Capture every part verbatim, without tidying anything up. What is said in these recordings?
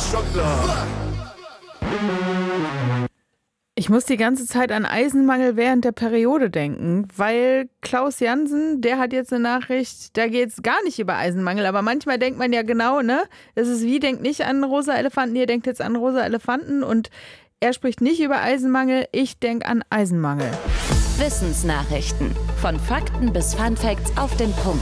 Schokolade. Ich muss die ganze Zeit an Eisenmangel während der Periode denken, weil Klaus Jansen, der hat jetzt eine Nachricht, da geht es gar nicht über Eisenmangel, aber manchmal denkt man ja genau, ne? Es ist wie, denkt nicht an rosa Elefanten, ihr denkt jetzt an rosa Elefanten und er spricht nicht über Eisenmangel, ich denke an Eisenmangel. Wissensnachrichten. Von Fakten bis Funfacts auf den Punkt.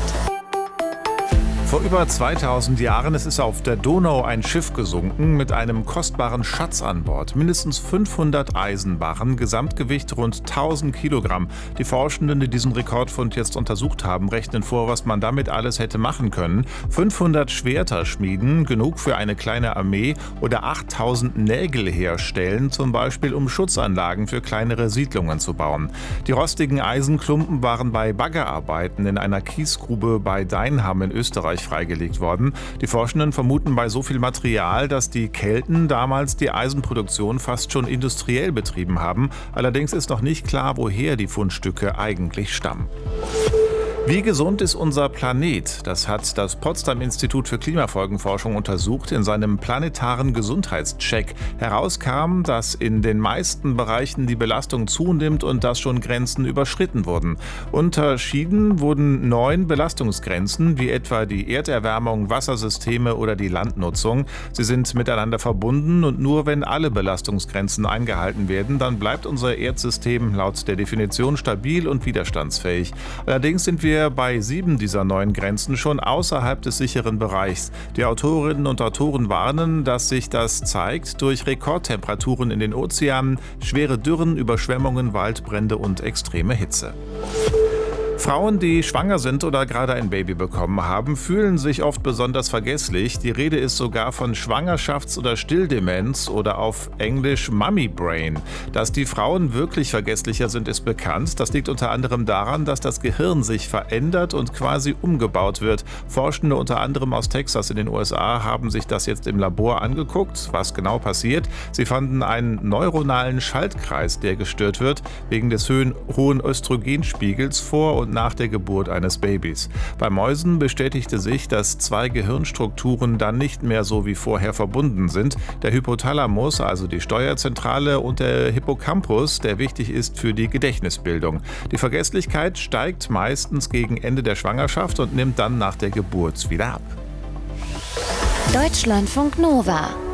Vor über zweitausend Jahren ist es auf der Donau ein Schiff gesunken mit einem kostbaren Schatz an Bord. Mindestens fünfhundert Eisenbarren, Gesamtgewicht rund tausend Kilogramm. Die Forschenden, die diesen Rekordfund jetzt untersucht haben, rechnen vor, was man damit alles hätte machen können. fünfhundert Schwerter schmieden, genug für eine kleine Armee, oder achttausend Nägel herstellen, zum Beispiel um Schutzanlagen für kleinere Siedlungen zu bauen. Die rostigen Eisenklumpen waren bei Baggerarbeiten in einer Kiesgrube bei Deinham in Österreich freigelegt worden. Die Forschenden vermuten bei so viel Material, dass die Kelten damals die Eisenproduktion fast schon industriell betrieben haben. Allerdings ist noch nicht klar, woher die Fundstücke eigentlich stammen. Wie gesund ist unser Planet? Das hat das Potsdam-Institut für Klimafolgenforschung untersucht in seinem planetaren Gesundheitscheck. Herauskam, dass in den meisten Bereichen die Belastung zunimmt und dass schon Grenzen überschritten wurden. Unterschieden wurden neun Belastungsgrenzen, wie etwa die Erderwärmung, Wassersysteme oder die Landnutzung. Sie sind miteinander verbunden und nur wenn alle Belastungsgrenzen eingehalten werden, dann bleibt unser Erdsystem laut der Definition stabil und widerstandsfähig. Allerdings sind wir bei sieben dieser neuen Grenzen schon außerhalb des sicheren Bereichs. Die Autorinnen und Autoren warnen, dass sich das zeigt durch Rekordtemperaturen in den Ozeanen, schwere Dürren, Überschwemmungen, Waldbrände und extreme Hitze. Frauen, die schwanger sind oder gerade ein Baby bekommen haben, fühlen sich oft besonders vergesslich. Die Rede ist sogar von Schwangerschafts- oder Stilldemenz oder auf Englisch Mummy Brain. Dass die Frauen wirklich vergesslicher sind, ist bekannt. Das liegt unter anderem daran, dass das Gehirn sich verändert und quasi umgebaut wird. Forschende unter anderem aus Texas in den U S A haben sich das jetzt im Labor angeguckt, was genau passiert. Sie fanden einen neuronalen Schaltkreis, der gestört wird, wegen des hohen Östrogenspiegels vor und nach der Geburt eines Babys. Bei Mäusen bestätigte sich, dass zwei Gehirnstrukturen dann nicht mehr so wie vorher verbunden sind. Der Hypothalamus, also die Steuerzentrale, und der Hippocampus, der wichtig ist für die Gedächtnisbildung. Die Vergesslichkeit steigt meistens gegen Ende der Schwangerschaft und nimmt dann nach der Geburt wieder ab. Deutschlandfunk Nova